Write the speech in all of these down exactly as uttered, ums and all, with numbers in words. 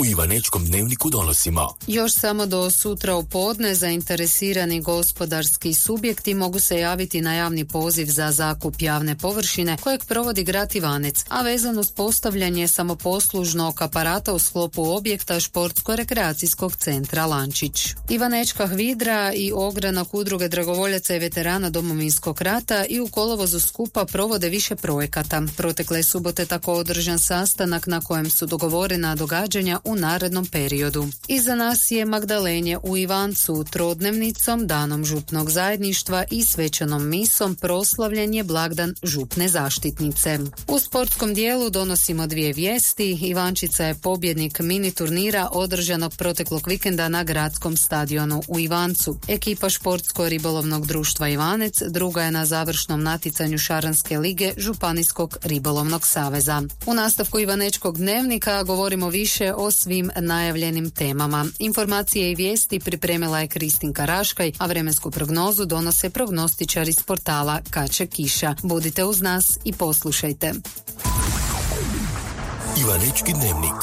U Ivanečkom dnevniku donosimo. Još samo do sutra u podne zainteresirani gospodarski subjekti mogu se javiti na javni poziv za zakup javne površine kojeg provodi grad Ivanec, a vezano s postavljanje samoposlužnog aparata u sklopu objekta Športsko-rekreacijskog centra Lančić. Ivanečka Hvidra i ogranak Udruge dragovoljaca i veterana Domovinskog rata i u kolovozu skupa provode više projekata. Protekle subote tako održan sastanak na kojem su dogovorena događanja u narednom periodu. Iza nas je Magdalenje u Ivancu, trodnevnicom, danom župnog zajedništva i svečanom misom proslavljen je blagdan župne zaštitnice. U sportskom dijelu donosimo dvije vijesti. Ivančica je pobjednik mini turnira održanog proteklog vikenda na gradskom stadionu u Ivancu. Ekipa Športsko-ribolovnog društva Ivanec druga je na završnom natjecanju Šaranske lige Županijskog ribolovnog saveza. U nastavku Ivanečkog dnevnika govorimo više o svim najavljenim temama. Informacije i vijesti pripremila je Kristinka Raškaj, a vremensku prognozu donose prognostičari iz portala Kače Kiša. Budite uz nas i poslušajte. Ivanečki dnevnik.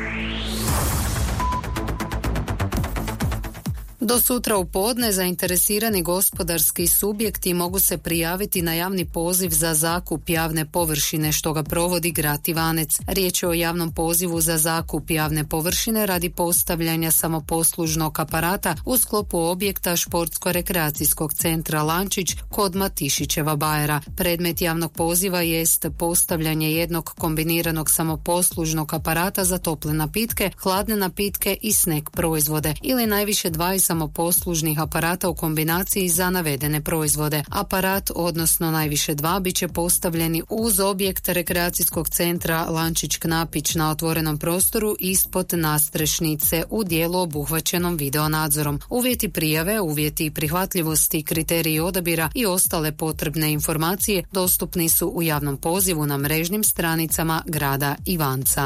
Do sutra u podne zainteresirani gospodarski subjekti mogu se prijaviti na javni poziv za zakup javne površine što ga provodi grad Ivanec. Riječ je o javnom pozivu za zakup javne površine radi postavljanja samoposlužnog aparata u sklopu objekta Športsko-rekreacijskog centra Lančić kod Matišićeva bajera. Predmet javnog poziva jest postavljanje jednog kombiniranog samoposlužnog aparata za tople napitke, hladne napitke i snack proizvode ili najviše dva samoposlužnih aparata u kombinaciji za navedene proizvode. Aparat, odnosno najviše dva, bit će postavljeni uz objekt rekreacijskog centra Lančić Knapić na otvorenom prostoru ispod nastrešnice u dijelu obuhvaćenom videonadzorom. Uvjeti prijave, uvjeti prihvatljivosti, kriteriji odabira i ostale potrebne informacije dostupni su u javnom pozivu na mrežnim stranicama grada Ivanca.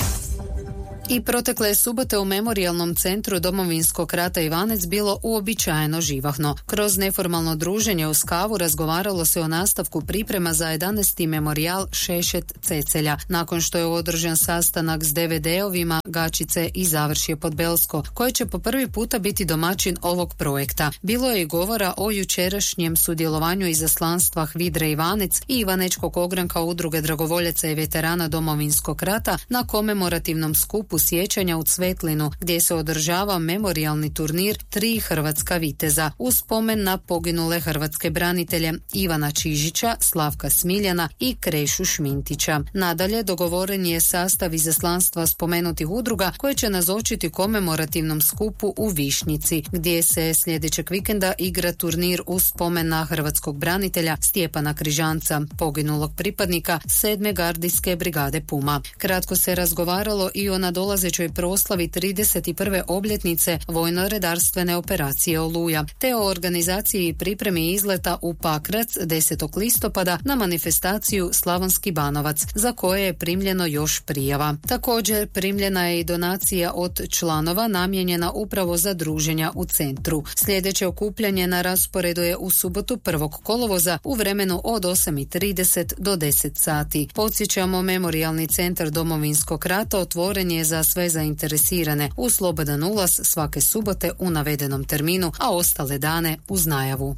I protekle subote u Memorijalnom centru Domovinskog rata Ivanec bilo uobičajeno živahno. Kroz neformalno druženje uz kavu razgovaralo se o nastavku priprema za jedanaesti memorijal Šešet Cecelja. Nakon što je održan sastanak s de ve de-ovima Gačice i Završje Podbelsko, koje će po prvi puta biti domaćin ovog projekta. Bilo je i govora o jučerašnjem sudjelovanju izaslanstva Hvidre Ivanec i Ivanečkog ogranka Udruge dragovoljaca i veterana Domovinskog rata na komemorativnom skupu sjećanja u Cvetlinu, gdje se održava memorijalni turnir Tri hrvatska viteza u spomen na poginule hrvatske branitelje Ivana Čižića, Slavka Smiljana i Krešu Šmintića. Nadalje, dogovoren je sastav izaslanstva spomenutih udruga koje će nazočiti komemorativnom skupu u Višnjici, gdje se sljedećeg vikenda igra turnir u spomen na hrvatskog branitelja Stjepana Križanca, poginulog pripadnika sedme gardijske brigade Puma. Kratko se razgovaralo i o nadolazećoj proslavi trideset prve obljetnice vojno-redarstvene operacije Oluja, te o organizaciji i pripremi izleta u Pakrac desetog listopada na manifestaciju Slavonski Banovac, za koje je primljeno još prijava. Također primljena je i donacija od članova namijenjena upravo za druženja u centru. Sljedeće okupljanje na rasporedu je u subotu prvog kolovoza u vremenu od osam i trideset do deset sati. Podsjećamo, Memorijalni centar Domovinskog rata otvoren je za sve zainteresirane u slobodan ulaz svake subote u navedenom terminu, a ostale dane uz najavu.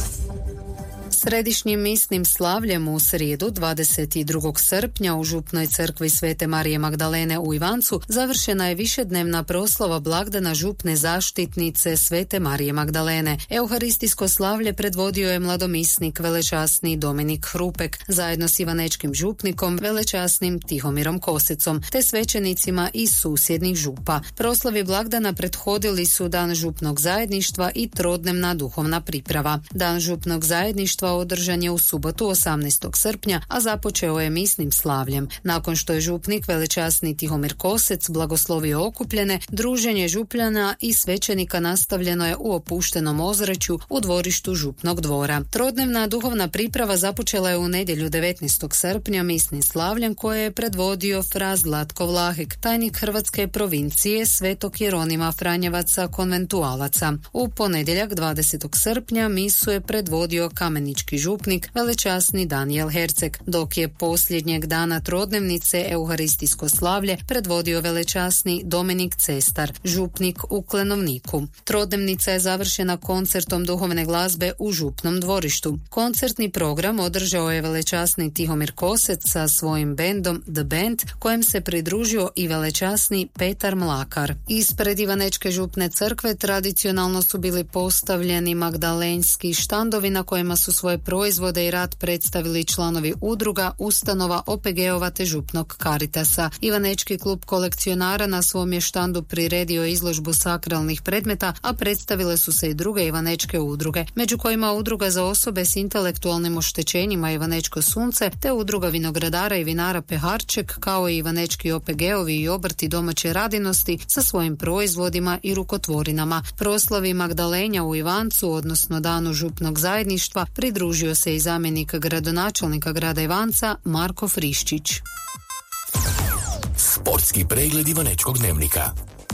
Središnjim misnim slavljem u srijedu dvadeset drugog srpnja u župnoj crkvi Svete Marije Magdalene u Ivancu završena je višednevna proslava blagdana župne zaštitnice Svete Marije Magdalene. Euharistijsko slavlje predvodio je mladomisnik velečasni Dominik Hrupek zajedno s ivanečkim župnikom velečasnim Tihomirom Kosecom te svećenicima iz susjednih župa. Proslavi blagdana prethodili su Dan župnog zajedništva i trodnevna duhovna priprava. Dan župnog zajedništva održan je u subotu osamnaestog srpnja, a započeo je misnim slavljem. Nakon što je župnik velečasni Tihomir Kosec blagoslovio okupljene, druženje župljana i svećenika nastavljeno je u opuštenom ozračju u dvorištu župnog dvora. Trodnevna duhovna priprava započela je u nedjelju devetnaestog srpnja misnim slavljem koje je predvodio fra Zlatko Vlahek, tajnik Hrvatske provincije Svetog Jeronima Franjevaca konventualaca. U ponedjeljak dvadesetog srpnja misu je predvodio kameni zamjenički župnik velečasni Danijel Herceg, dok je posljednjeg dana trodnevnice Euharistijsko slavlje predvodio velečasni Dominik Cestar, župnik u Klenovniku. Trodnevnica je završena koncertom duhovne glazbe u župnom dvorištu. Koncertni program održao je velečasni Tihomir Kosec sa svojim bendom The Band, kojem se pridružio i velečasni Petar Mlakar. Ispred Ivanečke župne crkve tradicionalno su bili postavljeni magdalenski štandovi na kojima su svoje proizvode i rad predstavili članovi udruga, ustanova, O P G-ova te župnog Karitasa. Ivanečki klub kolekcionara na svom je štandu priredio izložbu sakralnih predmeta, a predstavile su se i druge ivanečke udruge, među kojima udruga za osobe s intelektualnim oštećenjima Ivanečko sunce te udruga vinogradara i vinara Peharček, kao i ivanečki O P G-ovi i obrti domaće radinosti sa svojim proizvodima i rukotvorinama. Proslavi Magdalenja u Ivancu, odnosno danu župnog zajedništva, pridružio se i zamjenik gradonačelnika grada Ivanca Marko Friščić. Sportski pregled Ivanečkog dnevnika.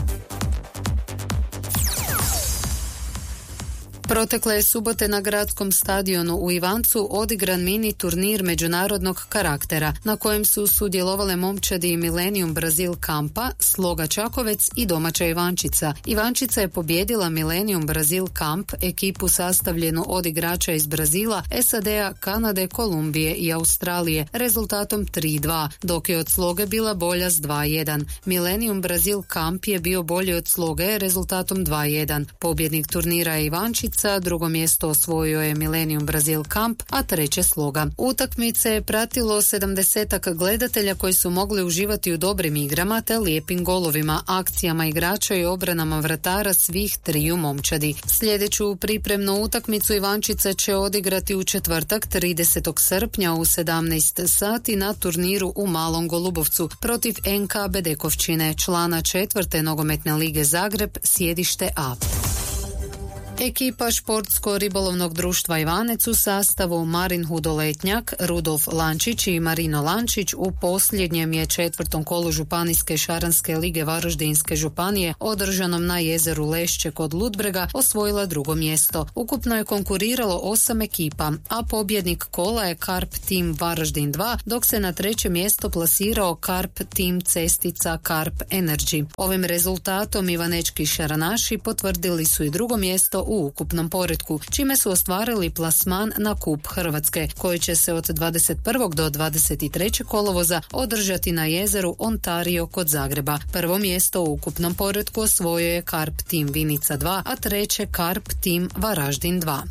Protekle je subote na gradskom stadionu u Ivancu odigran mini turnir međunarodnog karaktera na kojem su sudjelovale momčadi i Millennium Brazil kampa, Sloga Čakovec i domaća Ivančica. Ivančica je pobijedila Millennium Brazil kamp, ekipu sastavljenu od igrača iz Brazila, S A D-a, Kanade, Kolumbije i Australije, rezultatom tri dva, dok je od Sloge bila bolja s dva jedan. Millennium Brazil kamp je bio bolji od Sloge rezultatom dva jedan. Pobjednik turnira je Ivančica, drugo mjesto osvojio je Millennium Brazil kamp, a treće Sloga. Utakmice je pratilo sedamdesetak gledatelja koji su mogli uživati u dobrim igrama te lijepim golovima, akcijama igrača i obranama vratara svih triju momčadi. Sljedeću pripremnu utakmicu Ivančica će odigrati u četvrtak tridesetog srpnja u sedamnaest sati na turniru u Malom Golubovcu protiv N K Bedekovčine, člana četvrte nogometne lige Zagreb, sjedište A. Ekipa športsko-ribolovnog društva Ivanec u sastavu Marin Hudoletnjak, Rudolf Lančić i Marino Lančić u posljednjem je četvrtom kolu Županijske šaranske lige Varaždinske županije održanom na jezeru Lešće kod Ludbrega osvojila drugo mjesto. Ukupno je konkuriralo osam ekipa, a pobjednik kola je Karp Team Varaždin dva, dok se na treće mjesto plasirao Karp Team Cestica Karp Energy. Ovim rezultatom ivanečki šaranaši potvrdili su i drugo mjesto u ukupnom poretku, čime su ostvarili plasman na Kup Hrvatske, koji će se od dvadeset prvog do dvadeset trećeg kolovoza održati na jezeru Ontario kod Zagreba. Prvo mjesto u ukupnom poretku osvojio je Karp Team Vinica dva, a treće Karp Team Varaždin dva.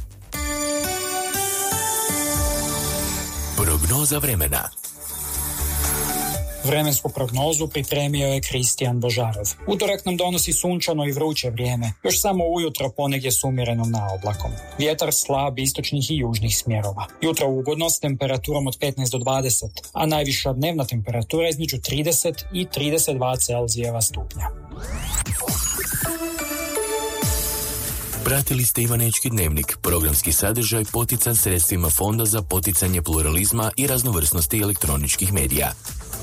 Prognoza vremena. Vremensku prognozu pripremio je Kristijan Božarov. Utorak nam donosi sunčano i vruće vrijeme, još samo ujutro ponegdje s umjerenom naoblakom. Vjetar slab istočnih i južnih smjerova. Jutro ugodno s temperaturom od petnaest do dvadeset, a najviša dnevna temperatura između trideset i trideset dva Celzijeva stupnja. Pratili ste Ivanečki dnevnik, programski sadržaj potican sredstvima Fonda za poticanje pluralizma i raznovrsnosti elektroničkih medija.